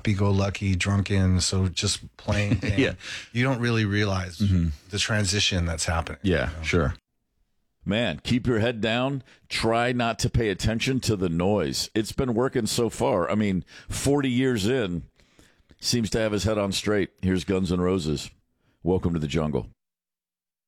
happy-go-lucky, drunken, so just playing. Yeah. You don't really realize the transition that's happening. Yeah, sure. Man, keep your head down. Try not to pay attention to the noise. It's been working so far. I mean, 40 years in, seems to have his head on straight. Here's Guns N' Roses. Welcome to the jungle.